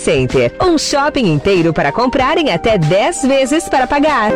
Center. Um shopping inteiro para comprar em até 10 vezes para pagar.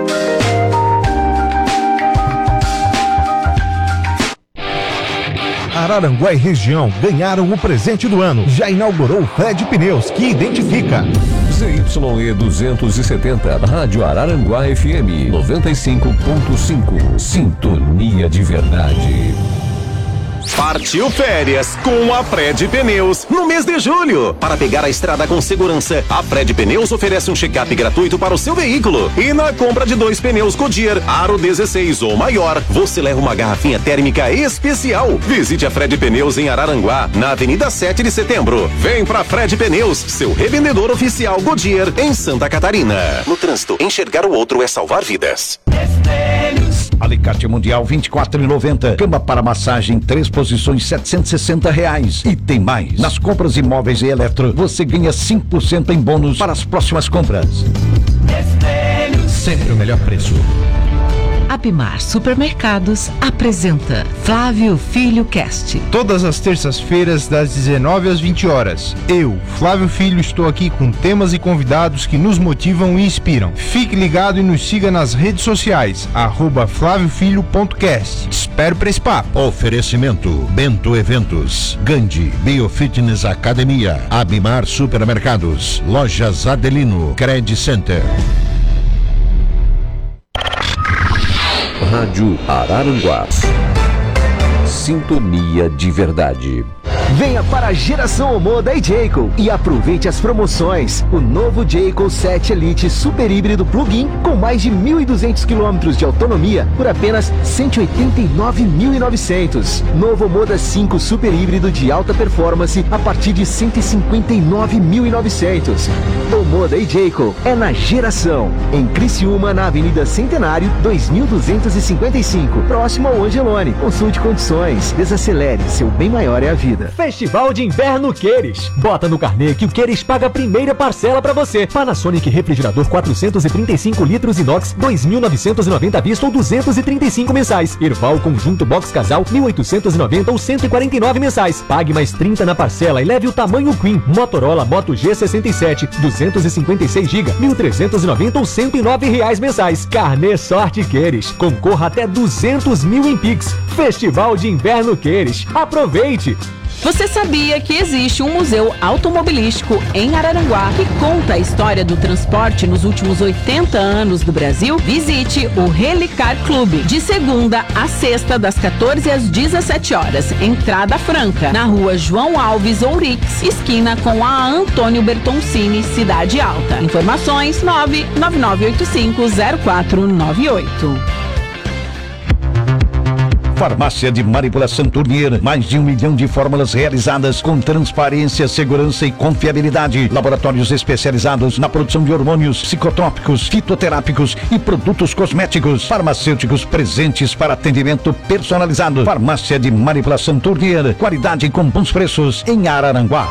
Araranguá e região ganharam o presente do ano. Já inaugurou o Fred Pneus, que identifica. ZYE 270, Rádio Araranguá FM 95.5. Sintonia de verdade. Partiu férias com a Fred Pneus no mês de julho. Para pegar a estrada com segurança, a Fred Pneus oferece um check-up gratuito para o seu veículo. E na compra de 2 pneus Goodyear Aro 16 ou maior, você leva uma garrafinha térmica especial. Visite a Fred Pneus em Araranguá, na Avenida 7 de Setembro. Vem pra Fred Pneus, seu revendedor oficial Goodyear em Santa Catarina. No trânsito, enxergar o outro é salvar vidas. Alicate Mundial 24,90. Cama para massagem 3 posições R$760. E tem mais. Nas compras de móveis e eletro, você ganha 5% em bônus para as próximas compras. Sempre o melhor preço. Abimar Supermercados apresenta Flávio Filho Cast. Todas as terças-feiras, das 19 às 20 horas. Eu, Flávio Filho, estou aqui com temas e convidados que nos motivam e inspiram. Fique ligado e nos siga nas redes sociais, @flaviofilho.cast. Espero para esse papo. Oferecimento: Bento Eventos, Gandhi, Biofitness Academia, Abimar Supermercados, Lojas Adelino, Credit Center. Rádio Araranguá. Sintonia de verdade. Venha para a Geração Homo da Jayco e aproveite as promoções. O novo Jayco 7 Elite Super Híbrido Plug-in com mais de 1.200 km de autonomia por apenas R$ 189.900. Novo Moda 5 Super Híbrido de alta performance a partir de R$ 159.900. O Moda Jayco é na Geração, em Criciúma, na Avenida Centenário 2255, próximo ao Angelone. Consulte condições, desacelere, seu bem maior é a vida. Festival de Inverno Queires. Bota no carnê que o Queires paga a primeira parcela pra você. Panasonic refrigerador 435 litros inox, 2.990 à vista ou 235 mensais. Erval conjunto box casal, 1.890 ou 149 mensais. Pague mais 30 na parcela e leve o tamanho Queen. Motorola Moto G67, 256 GB, 1.390 ou R$109 mensais. Carnê Sorte Queires. Concorra até 200 mil em Pix. Festival de Inverno Queires. Aproveite! Você sabia que existe um museu automobilístico em Araranguá que conta a história do transporte nos últimos 80 anos do Brasil? Visite o Relicar Clube, de segunda a sexta, das 14 às 17 horas. Entrada franca, na rua João Alves Ourix, esquina com a Antônio Bertoncini, Cidade Alta. Informações 999850498. Farmácia de Manipulação Tournier, mais de 1 milhão de fórmulas realizadas com transparência, segurança e confiabilidade. Laboratórios especializados na produção de hormônios, psicotrópicos, fitoterápicos e produtos cosméticos. Farmacêuticos presentes para atendimento personalizado. Farmácia de Manipulação Tournier, qualidade com bons preços em Araranguá.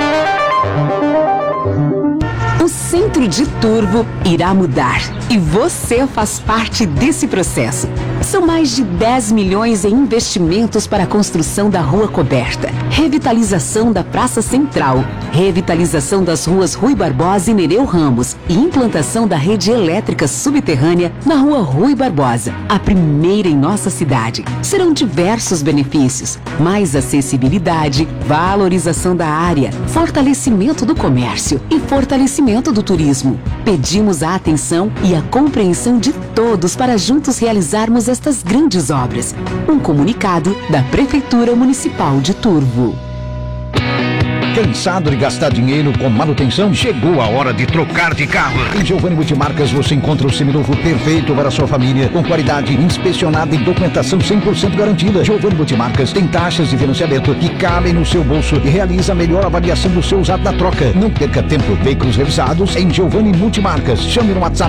O Centro de Turvo irá mudar e você faz parte desse processo. São mais de 10 milhões em investimentos para a construção da Rua Coberta, revitalização da Praça Central, revitalização das ruas Rui Barbosa e Nereu Ramos e implantação da rede elétrica subterrânea na Rua Rui Barbosa, a primeira em nossa cidade. Serão diversos benefícios: mais acessibilidade, valorização da área, fortalecimento do comércio e fortalecimento do turismo. Pedimos a atenção e a compreensão de todos para juntos realizarmos estas grandes obras. Um comunicado da Prefeitura Municipal de Turvo. Cansado de gastar dinheiro com manutenção? Chegou a hora de trocar de carro. Em Giovanni Multimarcas você encontra o seminovo perfeito para a sua família, com qualidade inspecionada e documentação 100% garantida. Giovanni Multimarcas tem taxas de financiamento que cabem no seu bolso e realiza a melhor avaliação do seu usado da troca. Não perca tempo. Veículos revisados em Giovanni Multimarcas. Chame no WhatsApp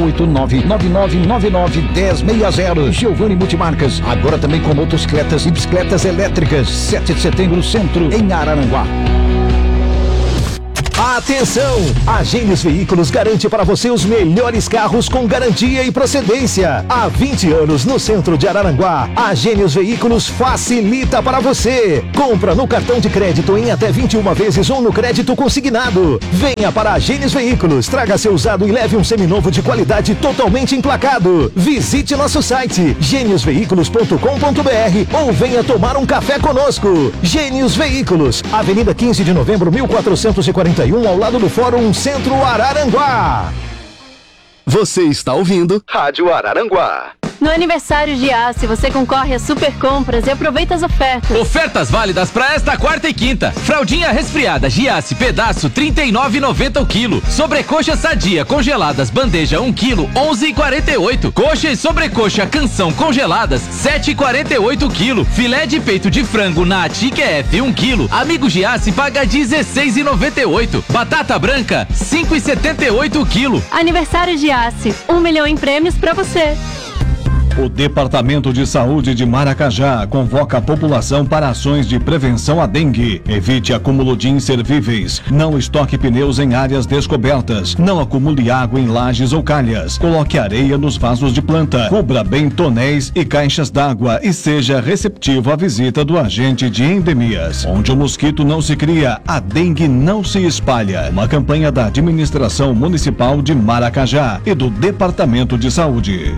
489-9999-1060. Giovanni Multimarcas, agora também com motocicletas e bicicletas elétricas. 7 de setembro, Centro, em Araranguá. Atenção! A Gênios Veículos garante para você os melhores carros com garantia e procedência. Há 20 anos no centro de Araranguá, a Gênios Veículos facilita para você. Compra no cartão de crédito em até 21 vezes ou no crédito consignado. Venha para a Gênios Veículos, traga seu usado e leve um seminovo de qualidade totalmente emplacado. Visite nosso site geniosveículos.com.br ou venha tomar um café conosco. Gênios Veículos, Avenida 15 de Novembro, 1441, ao lado do Fórum Centro Araranguá. Você está ouvindo Rádio Araranguá. No aniversário de Giasse, você concorre a super compras e aproveita as ofertas. Ofertas válidas para esta quarta e quinta. Fraldinha resfriada Giasse pedaço R$ 39,90 o quilo. Sobrecoxa sadia congeladas bandeja 1 quilo, R$ 11,48. Coxa e sobrecoxa canção congeladas R$ 7,48 o quilo. Filé de peito de frango na TQF 1 quilo. Amigo Giasse paga R$ 16,98. Batata branca R$ 5,78 o quilo. Aniversário Giasse, 1 milhão em prêmios para você. O Departamento de Saúde de Maracajá convoca a população para ações de prevenção à dengue. Evite acúmulo de inservíveis. Não estoque pneus em áreas descobertas. Não acumule água em lajes ou calhas. Coloque areia nos vasos de planta. Cubra bem tonéis e caixas d'água e seja receptivo à visita do agente de endemias. Onde o mosquito não se cria, a dengue não se espalha. Uma campanha da Administração Municipal de Maracajá e do Departamento de Saúde.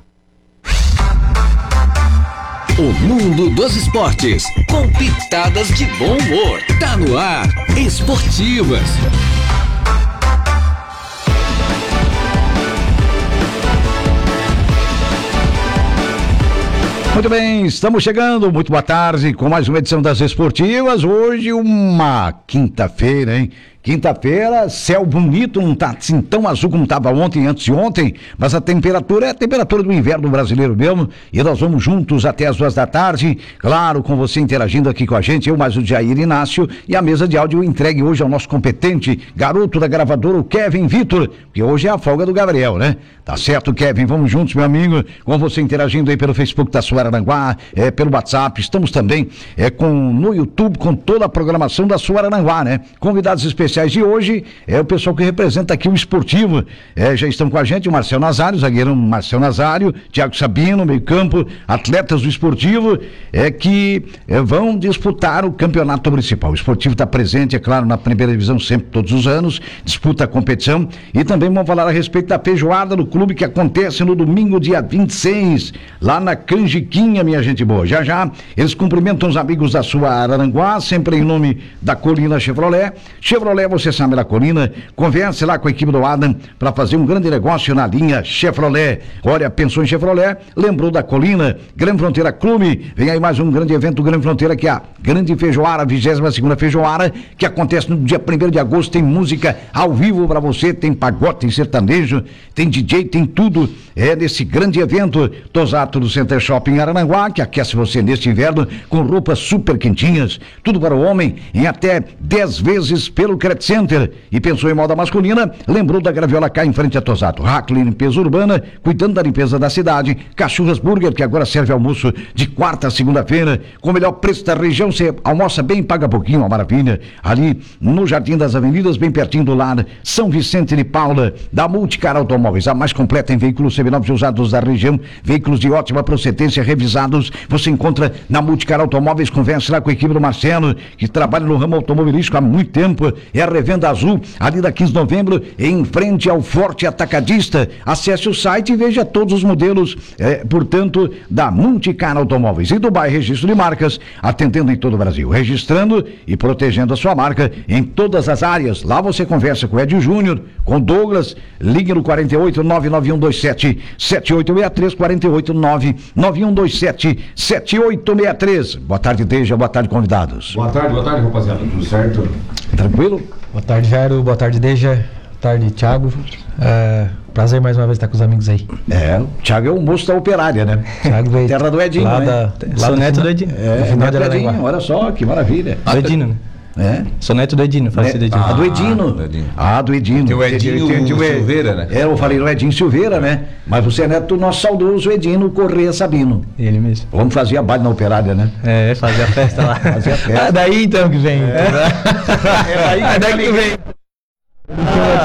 O mundo dos esportes, com pitadas de bom humor. Tá no ar, Esportivas. Muito bem, estamos chegando, muito boa tarde, com mais uma edição das Esportivas. Hoje uma quinta-feira, hein? Quinta-feira, céu bonito, não tá assim tão azul como estava ontem, antes de ontem, mas a temperatura é a temperatura do inverno brasileiro mesmo, e nós vamos juntos até as 2 da tarde, claro, com você interagindo aqui com a gente, eu mais o Jair Inácio, e a mesa de áudio entregue hoje ao nosso competente garoto da gravadora, o Kevin Vitor, que hoje é a folga do Gabriel, né? Tá certo, Kevin, vamos juntos, meu amigo, com você interagindo aí pelo Facebook da Sua Araranguá, pelo WhatsApp, estamos também no YouTube, com toda a programação da Sua Araranguá, né? Convidados especiais de hoje é o pessoal que representa aqui o esportivo, já estão com a gente o Marcel Nazário, zagueirão Marcel Nazário, Thiago Sabino, meio campo, atletas do esportivo, que vão disputar o campeonato municipal. O esportivo está presente, é claro, na primeira divisão sempre, todos os anos, disputa a competição, e também vamos falar a respeito da feijoada do clube que acontece no domingo, dia 26, lá na Canjiquinha, minha gente boa. Já já, eles cumprimentam os amigos da Sua Araranguá, sempre em nome da Colina Chevrolet, você sabe da Colina, converse lá com a equipe do Adam para fazer um grande negócio na linha Chevrolet. Olha, pensou em Chevrolet, lembrou da Colina, Grande Fronteira Clube, vem aí mais um grande evento Grande Fronteira, que é a Grande Feijoara, 22ª Feijoara, que acontece no dia 1º de agosto, tem música ao vivo para você, tem pagode, tem sertanejo, tem DJ, tem tudo, nesse grande evento, Tosato do Center Shopping Araranguá, que aquece você neste inverno, com roupas super quentinhas, tudo para o homem, em até 10 vezes pelo Credit Center. E pensou em moda masculina, lembrou da Graviola K em frente a Tosato. Hackley Limpeza Urbana, cuidando da limpeza da cidade. Cachorras Burger, que agora serve almoço de quarta a segunda-feira, com o melhor preço da região. Você almoça bem, paga pouquinho, uma maravilha. Ali no Jardim das Avenidas, bem pertinho do lar São Vicente de Paula, da Multicar Automóveis, a mais completa em veículos seminovos e usados da região, veículos de ótima procedência revisados, você encontra na Multicar Automóveis. Converse lá com a equipe do Marcelo, que trabalha no ramo automobilístico há muito tempo. É a Revenda Azul, ali da 15 de novembro, em frente ao Forte Atacadista. Acesse o site e veja todos os modelos, portanto, da Multicar Automóveis. E Dubai Registro de Marcas, atendendo em todo o Brasil, registrando e protegendo a sua marca em todas as áreas. Lá você conversa com o Ed Júnior, com o Douglas, ligue no 48 99127 7863, 48 99127 7863. Boa tarde, Deja, boa tarde, convidados. Boa tarde, rapaziada, tudo certo? Tranquilo? Boa tarde, Jairo, boa tarde, Deja, boa tarde, Thiago. Prazer mais uma vez estar com os amigos aí. O Thiago é o moço da operária, né? Thiago veio. Terra do Edinho, né? Sou neto do Edinho. Neto do Edinho, olha só, que maravilha. Do Edinho, né? Sou neto do Edinho, falecido Edinho. Do Edinho. Do Edinho. Tem o Edinho Silveira, né? Eu falei no Edinho Silveira, né? Mas você é neto do nosso saudoso Edinho Correia Sabino. Ele mesmo. Vamos fazer a baile na operária, né? Fazer a festa lá. Fazer a festa. Daí então que vem. Daí que vem.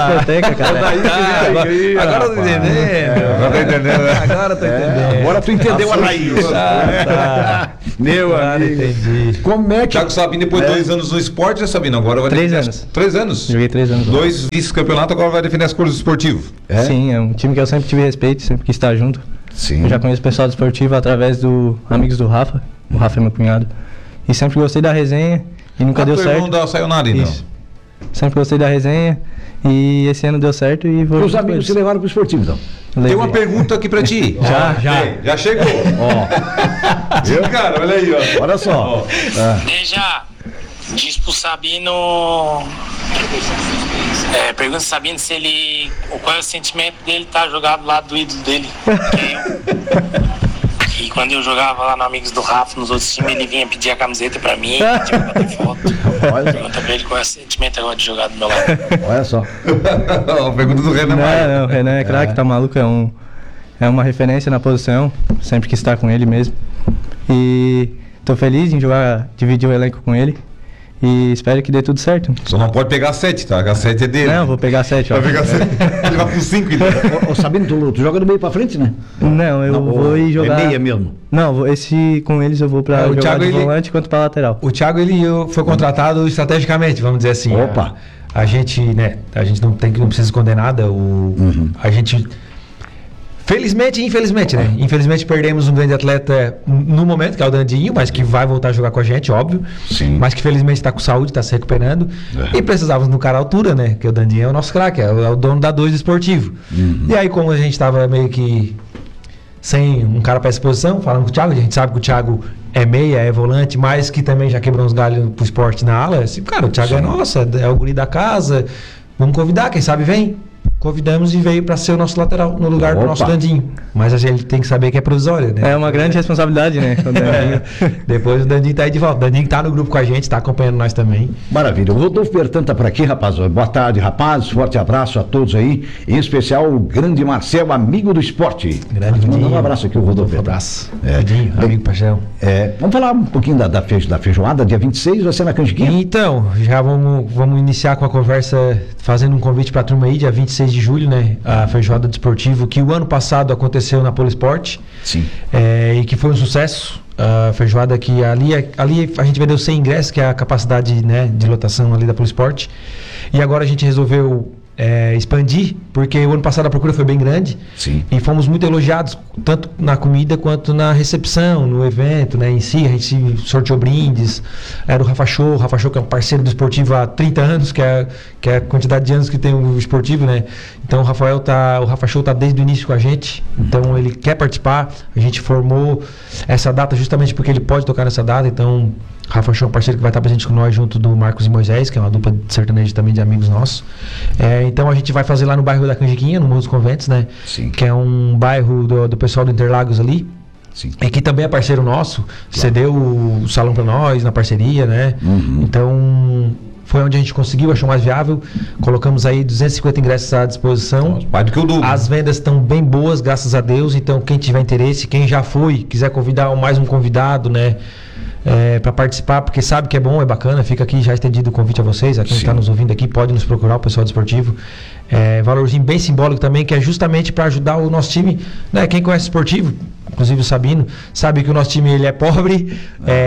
discoteca, cara. Agora eu tô entendendo. Agora tô entendendo. Agora tu entendeu a raiz. Meu amigo. Entendi. Como é que... Thiago Sabino, depois de 2 anos no esporte, já Sabino, agora vai 3 defender anos. 3 anos? Joguei 3 anos. 2 vice-campeonatos, agora vai defender as cores do esportivo. Sim, é um time que eu sempre tive respeito, sempre quis estar junto. Sim. Eu já conheço o pessoal do esportivo através do amigos do Rafa. O Rafa é meu cunhado. E sempre gostei da resenha e nunca deu certo. Não dá sayonara, então. Isso. Sempre gostei da resenha e esse ano deu certo e vou... Os amigos se levaram pro esportivo, então. Tem uma pergunta aqui pra ti. Já chegou. Viu, cara? Olha aí, ó. Olha só. Deja, diz pro Sabino. Pergunta pro Sabino se ele. Qual é o sentimento dele estar jogado do lado do ídolo dele. E quando eu jogava lá no Amigos do Rafa, nos outros times, ele vinha pedir a camiseta pra mim, pedia pra bater foto. Pergunta pra ele qual é o sentimento agora de jogar do meu lado. Olha só. Pergunta do Renan. Não, o Renan é craque, tá maluco, é uma referência na posição, sempre quis estar com ele mesmo. E tô feliz em dividir o elenco com ele. E espero que dê tudo certo. Só não pode pegar 7, tá? A 7 é dele. Não, vou pegar 7, ó. Vai pegar 7. Ele vai pro 5, então. Ô, Sabino, tu joga do meio pra frente, né? Não, eu vou ir jogar... É meia mesmo? Não, com eles eu vou pra jogar Thiago, de volante quanto pra lateral. O Thiago, ele foi contratado estrategicamente, vamos dizer assim. Opa! A gente, né, não precisa esconder nada. A gente... Felizmente e infelizmente, né? Infelizmente perdemos um grande atleta no momento, que é o Dandinho, mas que vai voltar a jogar com a gente, óbvio. Sim. Mas que felizmente está com saúde, está se recuperando. E precisávamos no cara à altura, né? Que o Dandinho é o nosso craque, é o dono da 2 esportivo. E aí, como a gente estava meio que sem um cara para essa posição, falando com o Thiago, a gente sabe que o Thiago é meia, é volante, mas que também já quebrou uns galhos pro esporte na ala. Assim, cara, o Thiago é nosso, é o guri da casa. Vamos convidar, quem sabe vem. Convidamos e veio para ser o nosso lateral no lugar do nosso Dandinho. Mas a gente tem que saber que é provisório, né? É uma grande responsabilidade, né? Depois o Dandinho tá aí de volta. O Dandinho tá no grupo com a gente, tá acompanhando nós também. Maravilha. O Rodolfo Bertan tá por aqui, rapaz. Boa tarde, rapaz. Forte abraço a todos aí. Em especial o grande Marcel, amigo do esporte. Grande Manda um abraço aqui, o Rodolfo. Um abraço. Amigo Paixão. Vamos falar um pouquinho da feijoada, dia 26, vai ser na Canjiquinha? Então, já vamos iniciar com a conversa, fazendo um convite para a turma aí, dia 26 de julho, né? A feijoada do esportivo, que o ano passado aconteceu na Polisport. Sim. E que foi um sucesso. A feijoada que ali a gente vendeu 100 ingressos, que é a capacidade, né, de lotação ali da Polisport. E agora a gente resolveu expandir, porque o ano passado a procura foi bem grande. Sim. E fomos muito elogiados, tanto na comida quanto na recepção, no evento, né, em si. A gente sorteou brindes, era o Rafa Show que é um parceiro do esportivo há 30 anos, que é a quantidade de anos que tem o esportivo, né. Então o Rafa Show tá desde o início com a gente, então ele quer participar. A gente formou essa data justamente porque ele pode tocar nessa data, então Rafa Show é um parceiro que vai estar presente com nós junto do Marcos e Moisés, que é uma dupla de sertanejo também de amigos nossos. Então a gente vai fazer lá no bairro da Canjiquinha, no Morro dos Conventos, né? Sim. Que é um bairro do pessoal do Interlagos ali. Sim. E que também é parceiro nosso, cedeu o salão para nós na parceria, né? Então foi onde a gente conseguiu, achou mais viável. Colocamos aí 250 ingressos à disposição. Mais do que o dobro. As vendas estão bem boas, graças a Deus. Então quem tiver interesse, quem já foi, quiser convidar mais um convidado, né? Para participar, porque sabe que é bom, é bacana. Fica aqui já estendido o convite a vocês, a quem está nos ouvindo aqui, pode nos procurar, o pessoal do esportivo. Valorzinho bem simbólico também, que é justamente para ajudar o nosso time, né? Quem conhece o esportivo, inclusive o Sabino, sabe que o nosso time ele é pobre,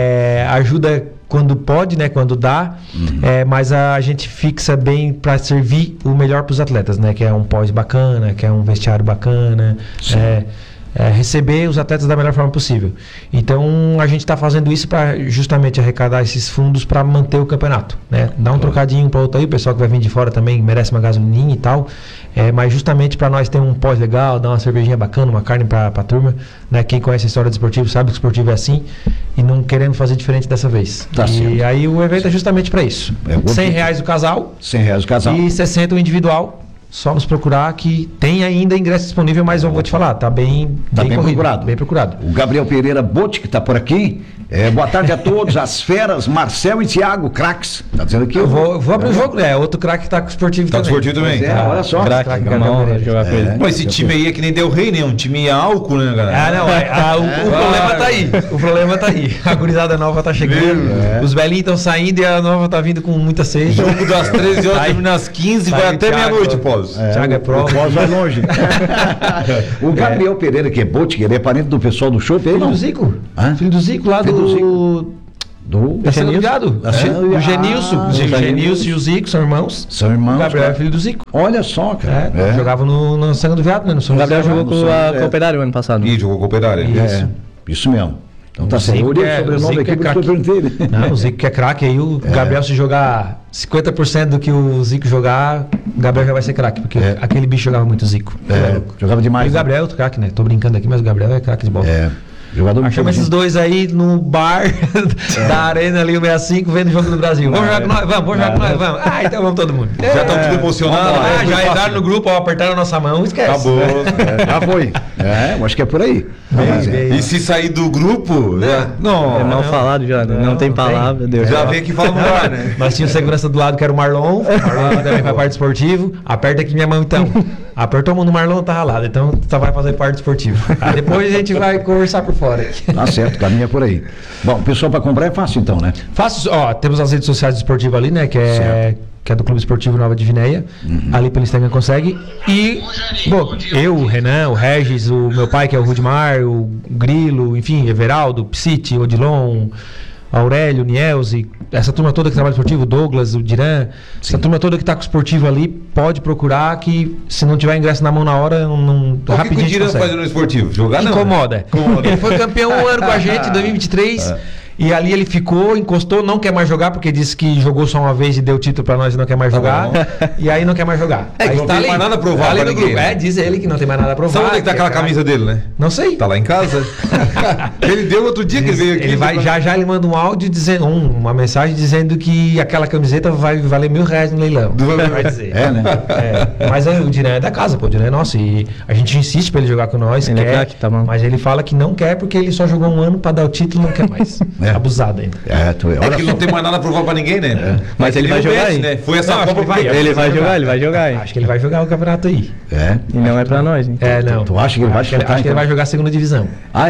ajuda quando pode, né? Quando dá, mas a gente fixa bem para servir o melhor para os atletas, né? Que é um pós bacana, que é um vestiário bacana, receber os atletas da melhor forma possível. Então a gente está fazendo isso para justamente arrecadar esses fundos para manter o campeonato, né? Dar um trocadinho para outro aí, o pessoal que vai vir de fora também merece uma gasolininha e tal, mas justamente para nós ter um pós legal, dar uma cervejinha bacana, uma carne para a turma, né? Quem conhece a história do esportivo sabe que o esportivo é assim e não queremos fazer diferente dessa vez. E aí o evento é justamente para isso. R$100 o casal. R$100 o casal. E 60 o individual. Só nos procurar, que tem ainda ingresso disponível, mas eu vou te falar, tá bem procurado. Bem procurado. O Gabriel Pereira Botti, que está por aqui, Boa tarde a todos, as feras, Marcel e Thiago, craques. Tá dizendo aqui? Eu vou abrir o jogo, outro craque que tá com o esportivo também. Tá com o esportivo também? Olha só. Craque, jogar com ele. Pô, esse time aí é que nem Del Rey, né? Um time a álcool, né, galera? O problema tá aí. O problema tá aí. A gurizada nova tá chegando, os velhinhos estão saindo e a nova tá vindo com muita sede. Jogo das 13 horas, termina às 15, vai até meia-noite, Pós. Thiago é prova. O Pós vai longe. O Gabriel Pereira, que é Bote, ele é parente do pessoal do show. Filho do Zico. Filho do Zico lá do Genilson. O Genilson e o Zico são irmãos. O Gabriel é filho do Zico. Olha só, cara. Jogava no Sangue do Veado, né? O Gabriel jogou com a Operário ano passado. Jogou com a Operário. Isso mesmo. Então tá certo. O Zico é craque. Não, o Zico que é craque. Aí o Gabriel, se jogar 50% do que o Zico jogar, o Gabriel já vai ser craque. Porque aquele bicho jogava muito, o Zico. Jogava demais. E o Gabriel é outro craque, né? Tô brincando aqui, mas o Gabriel é craque de bola. Achamos esses dois aí no bar da Arena ali, o 65, vendo o Jogo do Brasil. Vamos jogar com nós? Vamos jogar com nós, vamos. Então vamos todo mundo. Já estão tudo emocionados. Já entraram no grupo, apertaram a nossa mão, esquece. Acabou. Já foi. Eu acho que é por aí. E se sair do grupo? Não. É mal falado já, né? Não tem palavra, Deus. Já vem aqui falando lá, né? Mas tinha o segurança do lado que era o Marlon. Marlon também faz parte esportivo. Aperta aqui minha mão então. Apertou a mão do Marlon, tá ralado. Então só vai fazer parte esportivo. Aí depois a gente vai conversar por fora. Tá certo, caminha por aí. Bom, pessoal, para comprar é fácil então, né? Fácil, temos as redes sociais do esportivo ali, né? Que é do Clube Esportivo Nova Divinéia. Ali pelo Instagram consegue. E, eu, o Renan, o Regis, o meu pai, que é o Rudimar, o Grilo, enfim, Everaldo, Psiti, Odilon, Aurélio, Nielze, essa turma toda que trabalha no esportivo, o Douglas, o Diran, essa turma toda que tá com o esportivo ali, pode procurar que se não tiver ingresso na mão na hora, rapidinho. O que o Diran faz no esportivo? Jogar não? Incomoda. Ele foi campeão um ano com a gente em 2023. E ali ele ficou, encostou, não quer mais jogar, porque disse que jogou só uma vez e deu título pra nós e não quer mais jogar. E aí não quer mais jogar. Aí não tem mais nada a provar pra ninguém. Diz ele que não tem mais nada a provar. Sabe onde é que tá aquela camisa dele, né? Não sei. Tá lá em casa. Ele deu outro dia que ele veio aqui. Ele vai, já ele manda um áudio dizendo, uma mensagem dizendo que aquela camiseta vai valer R$1.000 no leilão. Vai dizer. Né? Mas o Diran é da casa, o Diran é nosso. E a gente insiste pra ele jogar com nós. Ele quer, tá bom. Mas ele fala que não quer porque ele só jogou um ano pra dar o título e não quer mais. Abusado ainda. É que ele não tem mais nada a provar pra ninguém, né? Mas ele vai jogar aí. Né? Foi essa Copa ele vai jogar aí. Acho que ele vai jogar o campeonato aí. E não é pra nós, hein? Não. Tu acha que ele vai jogar? Acho que ele vai jogar a segunda divisão.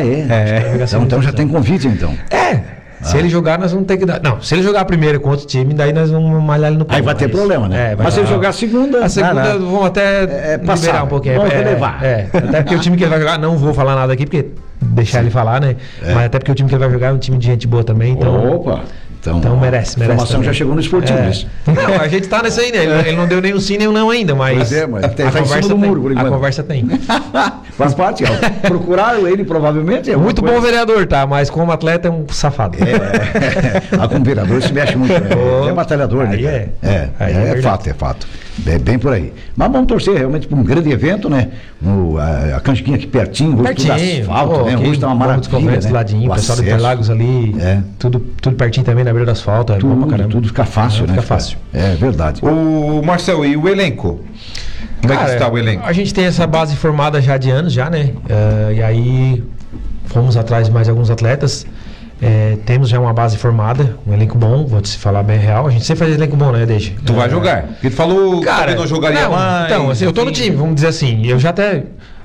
Então já tem convite, então. Se ele jogar, nós vamos ter que dar. Não, se ele jogar a primeira com outro time, daí nós vamos malhar ele no pau. Aí vai ter problema, né? Mas se ele jogar a segunda. Vamos até liberar um pouquinho. Vamos relevar. Até porque o time que ele vai jogar, não vou falar nada aqui, porque deixar ele falar, né? Mas até porque o time que ele vai jogar é um time de gente boa também. Então... Opa! Então merece. A informação já chegou no esportivo. Não, a gente tá nessa aí, né? Ele não deu nem um sim nem um não ainda, mas. A conversa do muro, por enquanto. A conversa tem. Faz parte, procuraram ele provavelmente. Muito bom vereador, tá? Mas como atleta é um safado. Com vereador se mexe muito. É batalhador, né? É fato. Bem por aí. Mas vamos torcer realmente para um grande evento, né? A Canjiquinha aqui pertinho, hoje tudo asfalto, né? Hoje tá uma maravilha, né? Ladinho, o pessoal do Interlagos ali, tudo pertinho também na beira do asfalto. Tudo fica fácil, né? Fica fácil. É verdade. O Marcel, e o elenco? Como é que está o elenco? A gente tem essa base formada já de anos, né? E aí fomos atrás de mais alguns atletas. Temos já uma base formada, um elenco bom, vou te falar bem real. A gente sempre faz elenco bom, né, Deixa? Tu vai jogar? Porque tu falou que não jogaria mais. Então, assim, eu tô no time, vamos dizer assim. Eu já até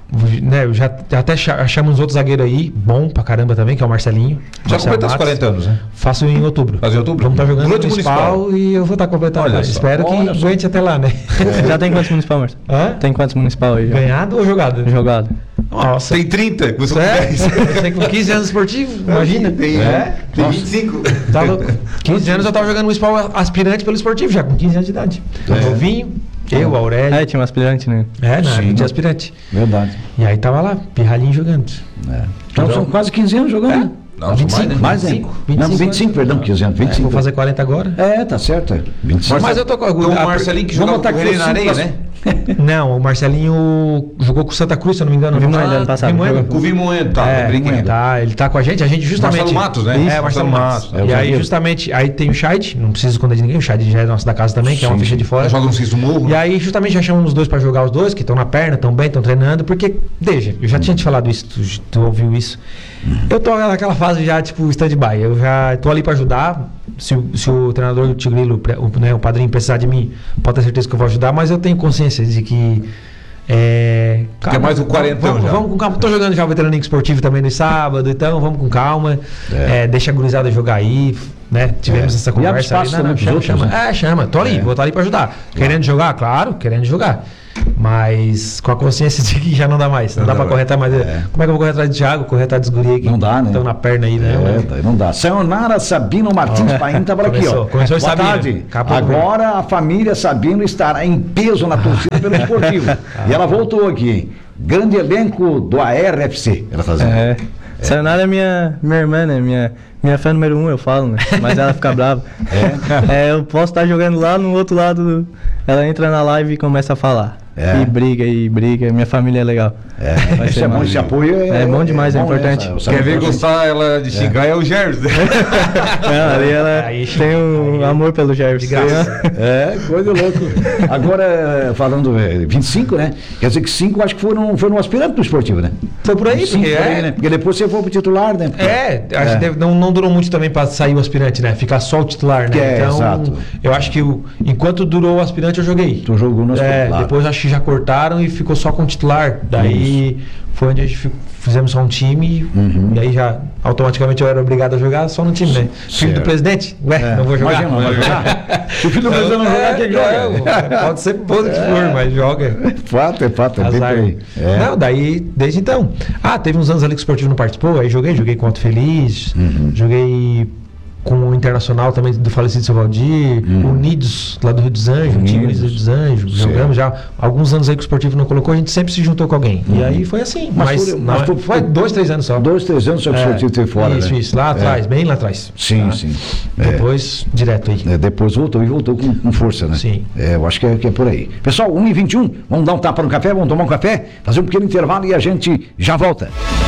achamos outros zagueiros aí, bom pra caramba também, que é o Marcelinho. Já completou os 40 anos, né? Faço em outubro. Faz em outubro? Vamos estar jogando no municipal e eu vou estar completando. Espero que aguente até lá, né? Já tem quantos municipal, Marcelo? Tem quantos municipal aí? Ganhado ou jogado? Jogado. Nossa. Tem 30, você tem com 15 anos esportivo, imagina. Tem 25. Tá louco. 15 anos eu tava jogando municipal aspirante pelo esportivo, já com 15 anos de idade. Novinho. Eu, Aurélio. Tinha um aspirante, né? Tinha aspirante. Verdade. E aí tava lá, pirralhinho jogando. Então são quase 15 anos jogando. Não, 25, mais, né? 25, perdão, 15 anos. 25. Vou fazer 40 agora. Tá certo. 25. Mas eu tô com o Marcelinho que jogava com ele na areia, né? Não, o Marcelinho jogou com o Santa Cruz, se eu não me engano. Ano passado. Com o Vimoendo, ele tá com a gente justamente... Marcelo Matos, né? Marcelo Matos. E aí, justamente, aí tem o Scheid, não preciso esconder de ninguém, o Scheid já é nosso da casa também, que é uma ficha de fora. Joga no Ciso Morro. E aí, justamente, já chamamos os dois pra jogar os dois, que estão na perna, estão bem, estão treinando, porque, deixa, eu já tinha te falado isso, tu ouviu isso. Eu tô naquela fase já, tipo, stand-by, eu já tô ali pra ajudar, se o treinador do Tigrilo, o padrinho precisar de mim, pode ter certeza que eu vou ajudar, mas eu tenho consciência de que calma, é mais um 40 vamos com calma. Tô jogando já o Veterano Esportivo também no sábado, então vamos com calma. Deixa a gurizada jogar aí, né? Tivemos essa conversa ali. Chama. Tô ali, vou estar ali pra ajudar. Querendo jogar? Claro, querendo jogar. Mas com a consciência de que já não dá mais. Não dá pra correr atrás mais. Como é que eu vou correr atrás de Thiago, correr atrás dos guri que não dá, né? Estão na perna aí, né? Não dá. Sayonara Sabino Martins Paim tá por aqui, ó. Começou Boa tarde. Agora a família Sabino estará em peso na torcida pelo esportivo. E ela voltou aqui, hein? Grande elenco do ARFC. Ela fazendo. Sayonara é minha irmã, né? Minha fã número 1, eu falo, né? Mas ela fica brava. Eu posso estar jogando lá no outro lado. Ela entra na live e começa a falar. E briga. Minha família é legal. Isso é bom, esse apoio é bom demais, é importante. Quer ver gostar ela de xingar é o Gerson. Não, ali ela tem um amor pelo Gerson. Coisa louca. Agora, falando 25, né? Quer dizer que 5 acho que foram aspirante do esportivo, né? Foi por aí, porque depois você foi pro titular, né? Acho que não durou muito também pra sair o aspirante, né? Ficar só o titular, né? Então, exato. Eu acho que enquanto durou o aspirante, eu joguei. Tu jogou no aspirante. Depois acho que já cortaram e ficou só com o titular. Daí foi onde a gente fizemos só um time e aí já automaticamente eu era obrigado a jogar só no time, né? Filho do presidente? Não vou jogar. Não vai jogar. Se o filho do presidente não jogar, quem joga? Pode ser bom que for, mas joga. É fato. Não, daí, desde então. Teve uns anos ali que o esportivo não participou, aí joguei com o Alto Feliz, joguei com o Internacional também do falecido Seu Valdir, Unidos lá do Rio dos Anjos, o time Unidos do Rio dos Anjos, jogamos já alguns anos aí que o esportivo não colocou, a gente sempre se juntou com alguém. E aí foi assim, mas foi 2, 3 anos só. 2, 3 anos só que o esportivo teve fora. Isso, lá atrás, bem lá atrás. Sim. Depois, direto aí. Depois voltou com força, né? Sim. Eu acho que é por aí. Pessoal, 1h21, vamos dar um tapa no café, vamos tomar um café, fazer um pequeno intervalo e a gente já volta.